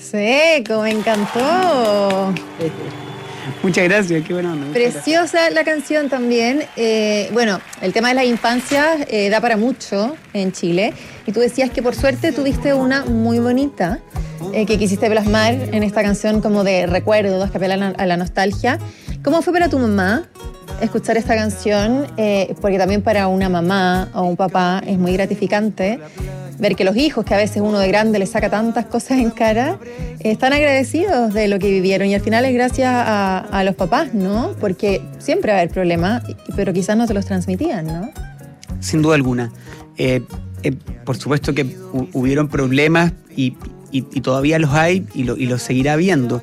Seco, me encantó. Muchas gracias, qué bueno. Preciosa la canción también. Bueno, el tema de las infancias da para mucho en Chile. Y tú decías que por suerte tuviste una muy bonita que quisiste plasmar en esta canción como de recuerdos, que apelan a la nostalgia. ¿Cómo fue para tu mamá escuchar esta canción? Porque también para una mamá o un papá es muy gratificante ver que los hijos, que a veces uno de grande le saca tantas cosas en cara, están agradecidos de lo que vivieron y al final es gracias a los papás, ¿no? Porque siempre va a haber problemas, pero quizás no se los transmitían, ¿no? Sin duda alguna. Por supuesto que hubieron problemas y todavía los hay y los seguirá habiendo.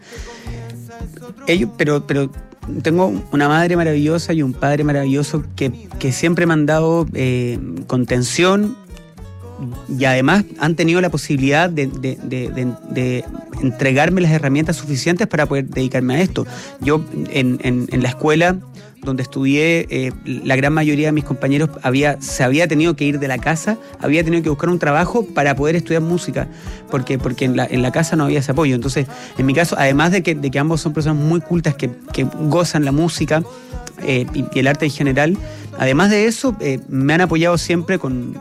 Pero tengo una madre maravillosa y un padre maravilloso que siempre me han dado contención y además han tenido la posibilidad de entregarme las herramientas suficientes para poder dedicarme a esto. Yo en la escuela donde estudié, la gran mayoría de mis compañeros se había tenido que ir de la casa, había tenido que buscar un trabajo para poder estudiar música, porque en la casa no había ese apoyo. Entonces, en mi caso, además de que ambos son personas muy cultas que gozan la música y el arte en general, además de eso, me han apoyado siempre con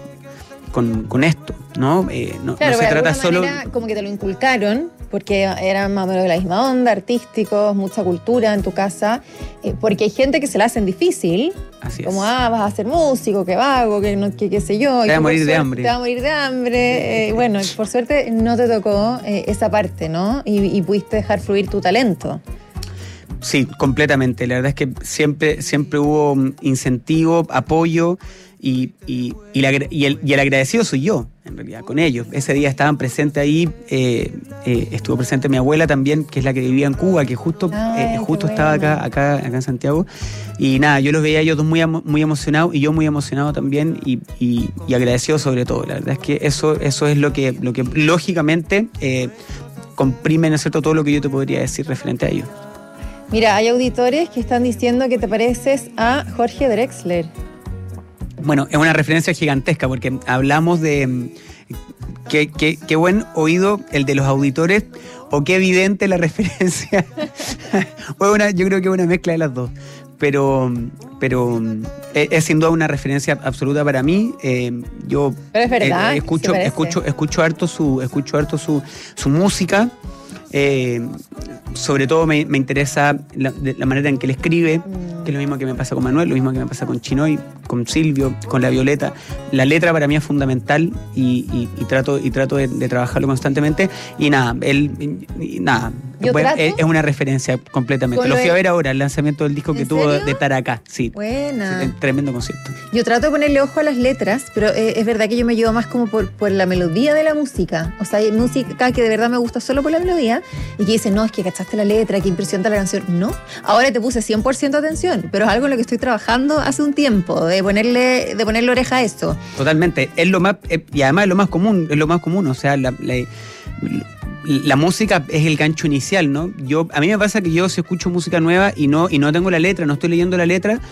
esto, ¿no? Claro, no se trata solo... manera, como que te lo inculcaron, porque eran más o menos de la misma onda, artísticos, mucha cultura en tu casa, porque hay gente que se la hacen difícil, como, vas a ser músico, que vago, que qué sé yo. Te vas a morir de hambre. Te vas a morir de hambre. Bueno, por suerte no te tocó esa parte, ¿no? Y pudiste dejar fluir tu talento. Sí, completamente. La verdad es que siempre hubo incentivo, apoyo y el agradecido soy yo, en realidad, con ellos. Ese día estaban presentes ahí, estuvo presente mi abuela también, que es la que vivía en Cuba, que justo estaba acá en Santiago. Y nada, yo los veía a ellos dos muy emocionados y yo muy emocionado también y agradecido sobre todo. La verdad es que eso es lo que lógicamente comprime, ¿no es cierto?, todo lo que yo te podría decir referente a ellos. Mira, hay auditores que están diciendo que te pareces a Jorge Drexler. Bueno, es una referencia gigantesca porque hablamos de qué buen oído el de los auditores o qué evidente la referencia. Yo creo que es una mezcla de las dos. Pero es sin duda una referencia absoluta para mí. Yo pero es verdad, escucho harto su música. Sobre todo me interesa la manera en que él escribe, que es lo mismo que me pasa con Manuel, lo mismo que me pasa con Chinoy, con Silvio, con La Violeta. La letra para mí es fundamental y trato de trabajarlo constantemente. Y nada, es una referencia completamente. Lo fui a ver ahora, el lanzamiento del disco que tuvo de Taracá. Sí, buena. Tremendo concierto. Yo trato de ponerle ojo a las letras, pero es verdad que yo me llevo más como por la melodía de la música. O sea, hay música que de verdad me gusta solo por la melodía y que dicen, no, es que cachaste la letra, que impresionante la canción. No, ahora te puse 100% atención, pero es algo en lo que estoy trabajando hace un tiempo, de ponerle oreja a esto. Totalmente, es lo más, y además es lo más común, o sea, la música es el gancho inicial, ¿no? A mí me pasa que yo si escucho música nueva y no tengo la letra, no estoy leyendo la letra,